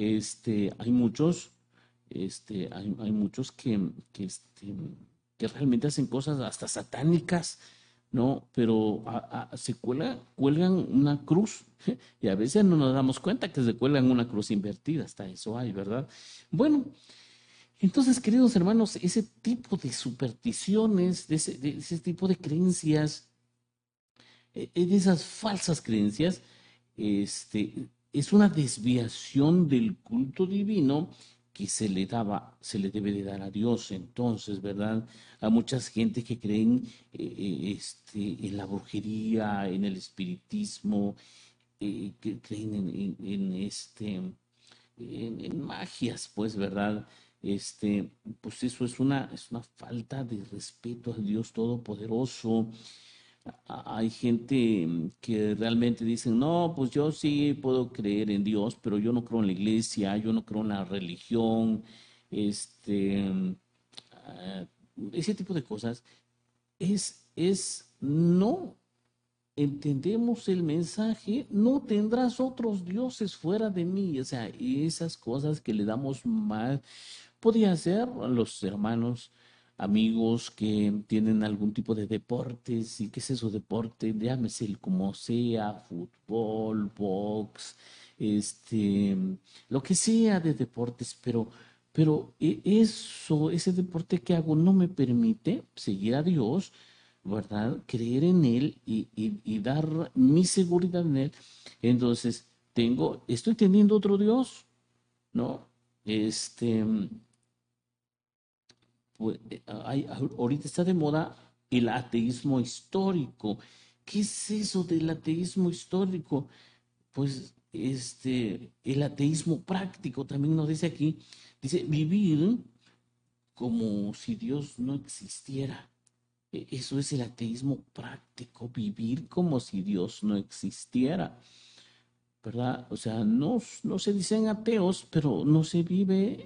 hay muchos, hay muchos que realmente hacen cosas hasta satánicas, ¿no? Pero cuelgan una cruz y a veces no nos damos cuenta que se cuelgan una cruz invertida, hasta eso hay, ¿verdad? Bueno, entonces, queridos hermanos, ese tipo de supersticiones, de ese tipo de creencias, de esas falsas creencias, es una desviación del culto divino que se le debe de dar a Dios. Entonces, ¿verdad? A muchas gente que creen en la brujería, en el espiritismo, que creen en magias, pues, ¿verdad? Pues eso es una falta de respeto al Dios Todopoderoso. Hay gente que realmente dicen, no, pues yo sí puedo creer en Dios, pero yo no creo en la iglesia, yo no creo en la religión, este, ah, ese tipo de cosas. No entendemos el mensaje, no tendrás otros dioses fuera de mí. O sea, esas cosas que le damos más, podría ser a los hermanos, amigos que tienen algún tipo de deportes. ¿Y qué es eso deporte? Llámese el como sea, fútbol, box, este, lo que sea de deportes, pero ese deporte que hago no me permite seguir a Dios, ¿verdad? Creer en Él y dar mi seguridad en Él. Entonces, estoy teniendo otro Dios, ¿no? Este, pues, ahorita está de moda el ateísmo histórico. ¿Qué es eso del ateísmo histórico? Pues, el ateísmo práctico también nos dice aquí, dice vivir como si Dios no existiera. Eso es el ateísmo práctico, vivir como si Dios no existiera, ¿verdad? O sea, no se dicen ateos, pero no se vive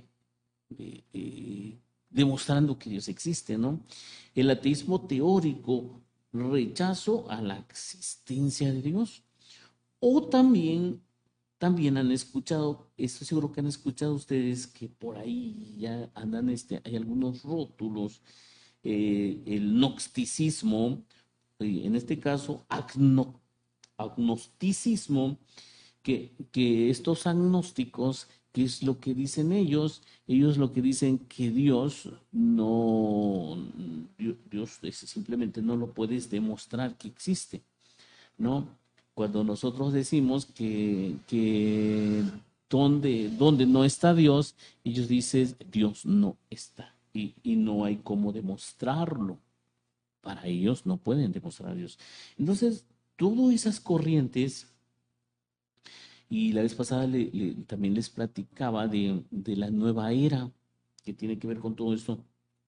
demostrando que Dios existe, ¿no? El ateísmo teórico, rechazo a la existencia de Dios. O también han escuchado, estoy seguro que han escuchado ustedes que por ahí ya andan, hay algunos rótulos, el gnosticismo, en este caso agnosticismo, que estos agnósticos, ¿qué es lo que dicen ellos? Ellos lo que dicen que Dios no, Dios simplemente no lo puedes demostrar que existe, ¿no? Cuando nosotros decimos que donde no está Dios, ellos dicen Dios no está y no hay cómo demostrarlo. Para ellos no pueden demostrar a Dios. Entonces, todas esas corrientes, y la vez pasada también les platicaba de la nueva era que tiene que ver con todo esto,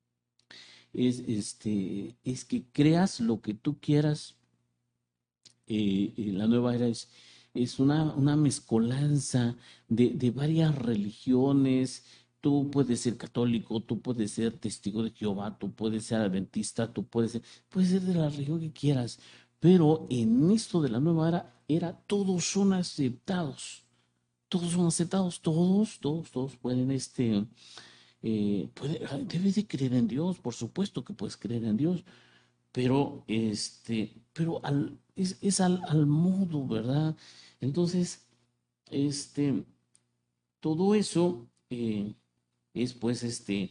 es que creas lo que tú quieras. La nueva era es una mezcolanza de varias religiones. Tú puedes ser católico, tú puedes ser testigo de Jehová, tú puedes ser adventista, puedes ser de la religión que quieras, pero en esto de la nueva era todos son aceptados, todos pueden, debes de creer en Dios, por supuesto que puedes creer en Dios, es al modo, ¿verdad? Entonces, este, todo eso es pues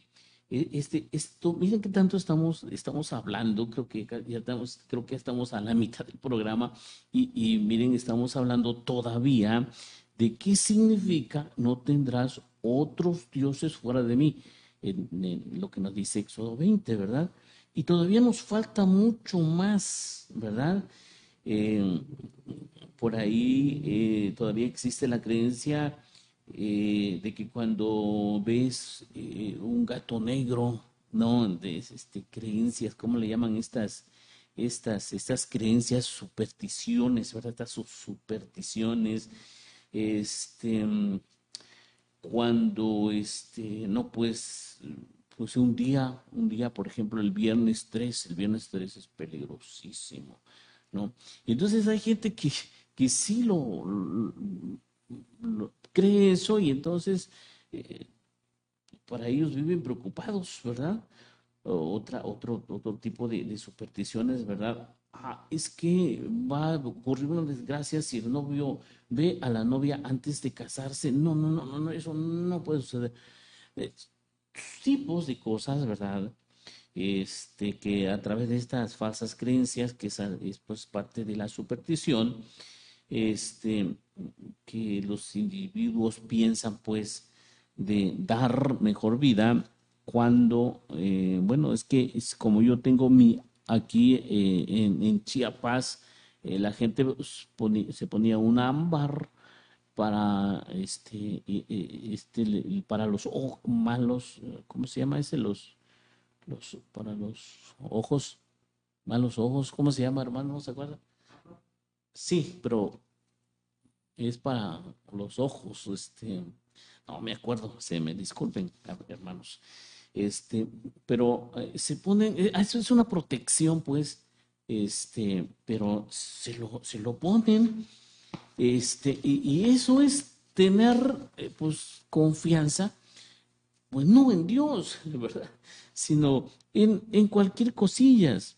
miren que tanto estamos hablando, creo que estamos a la mitad del programa y miren, estamos hablando todavía de qué significa no tendrás otros dioses fuera de mí, en lo que nos dice Éxodo 20, ¿verdad? Y todavía nos falta mucho más, ¿verdad? Eh, por ahí todavía existe la creencia de que cuando ves un gato negro, ¿no? Creencias, ¿cómo le llaman estas creencias, supersticiones, ¿verdad? Estas supersticiones, este, mm, cuando, no, pues un día, por ejemplo, el viernes 3 es peligrosísimo, ¿no? Y entonces hay gente que sí cree eso y entonces para ellos viven preocupados, ¿verdad? Otro tipo de supersticiones, ¿verdad? Es que va a ocurrir una desgracia si el novio ve a la novia antes de casarse. No, no, no, no, no, eso no puede suceder. Eh, Tipos de cosas, ¿verdad? Que a través de estas falsas creencias, que es pues parte de la superstición, este, que los individuos piensan pues de dar mejor vida cuando, bueno, es que es como yo tengo aquí en Chiapas, la gente pues, se ponía un ámbar para para los malos, ¿cómo se llama ese? Para los ojos, malos ojos, ¿cómo se llama, hermano? ¿No se acuerda? Sí, pero es para los ojos, no me acuerdo, se me disculpen, hermanos. Pero se ponen, eso es una protección, pues, pero se lo ponen, y eso es tener, pues, confianza, pues no en Dios, ¿verdad? Sino en cualquier cosillas.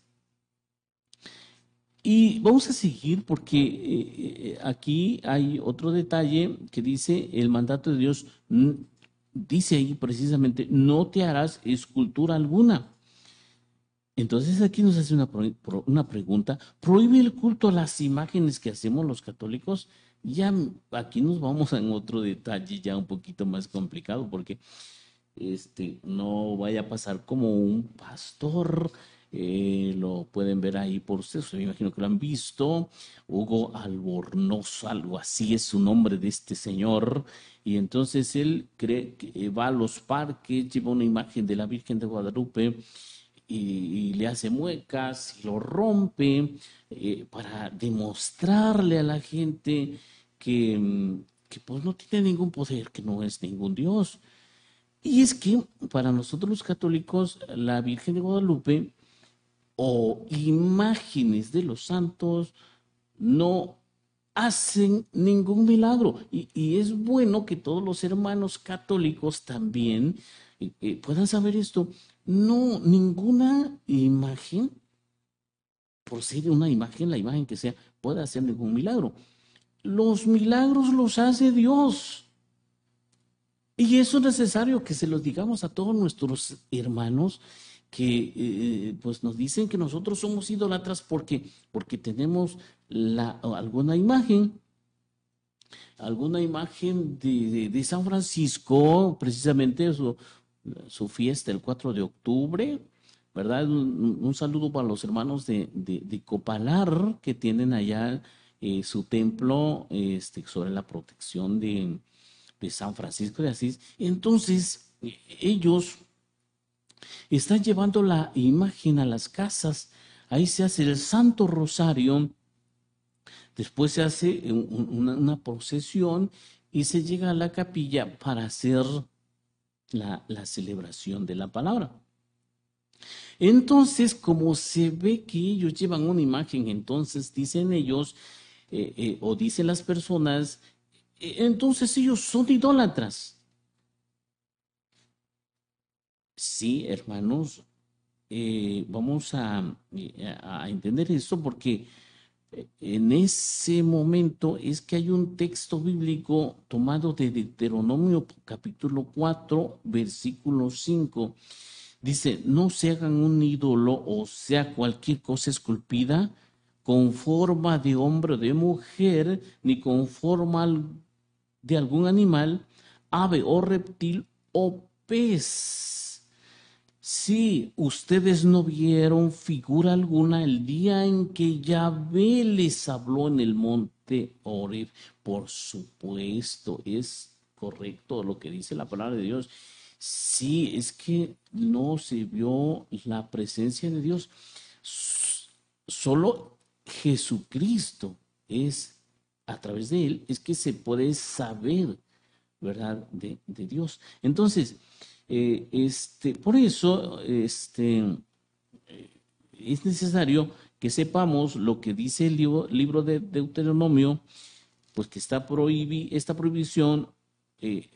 Y vamos a seguir porque aquí hay otro detalle que dice el mandato de Dios, dice ahí precisamente, no te harás escultura alguna. Entonces aquí nos hace una pregunta, ¿prohíbe el culto a las imágenes que hacemos los católicos? Ya aquí nos vamos en otro detalle ya un poquito más complicado porque no vaya a pasar como un pastor, lo pueden ver ahí por ustedes, me imagino que lo han visto, Hugo Albornoz, algo así es su nombre de este señor, y entonces él cree que va a los parques, lleva una imagen de la Virgen de Guadalupe y le hace muecas y lo rompe para demostrarle a la gente que pues no tiene ningún poder, que no es ningún Dios. Y es que para nosotros los católicos, la Virgen de Guadalupe o imágenes de los santos no hacen ningún milagro. Y es bueno que todos los hermanos católicos también puedan saber esto. No, ninguna imagen, por ser una imagen, la imagen que sea, puede hacer ningún milagro. Los milagros los hace Dios. Y eso es necesario que se los digamos a todos nuestros hermanos que pues nos dicen que nosotros somos idólatras porque tenemos alguna imagen de San Francisco, precisamente su fiesta el 4 de octubre, ¿verdad? Un saludo para los hermanos de Copalar que tienen allá su templo sobre la protección de San Francisco de Asís. Entonces, ellos están llevando la imagen a las casas. Ahí se hace el Santo Rosario, después se hace una procesión y se llega a la capilla para hacer la celebración de la palabra. Entonces, como se ve que ellos llevan una imagen, entonces dicen ellos, o dicen las personas, entonces ellos son idólatras. Sí, hermanos, vamos a entender esto porque en ese momento es que hay un texto bíblico tomado de Deuteronomio capítulo 4, versículo 5. Dice, no se hagan un ídolo o sea cualquier cosa esculpida con forma de hombre o de mujer, ni con forma de algún animal, ave o reptil o pez. Si ustedes no vieron figura alguna el día en que Yahvé les habló en el monte Horeb, por supuesto, es correcto lo que dice la palabra de Dios. Sí, es que no se vio la presencia de Dios. Solo Jesucristo es, a través de él, es que se puede saber, ¿verdad? De Dios. Entonces, por eso, es necesario que sepamos lo que dice el libro de Deuteronomio, pues que esta prohibición eh,